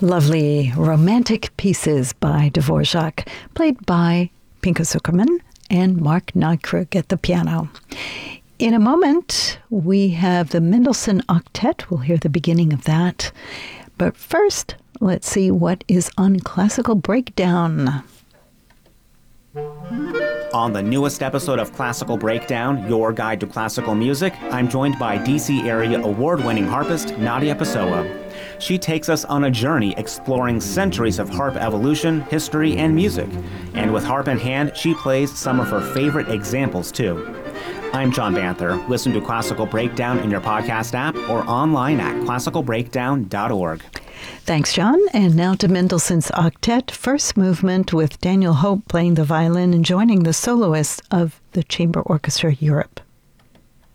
Lovely romantic pieces by Dvorak, played by Pinka Zuckerman and Mark Nordkrug at the piano. In a moment, we have the Mendelssohn Octet. We'll hear the beginning of that. But first, let's see what is on Classical Breakdown. On the newest episode of Classical Breakdown, your guide to classical music, I'm joined by DC area award-winning harpist Nadia Pessoa. She takes us on a journey exploring centuries of harp evolution, history, and music. And with harp in hand, she plays some of her favorite examples, too. I'm John Banther. Listen to Classical Breakdown in your podcast app or online at classicalbreakdown.org. Thanks, John. And now to Mendelssohn's Octet, first movement with Daniel Hope playing the violin and joining the soloists of the Chamber Orchestra Europe.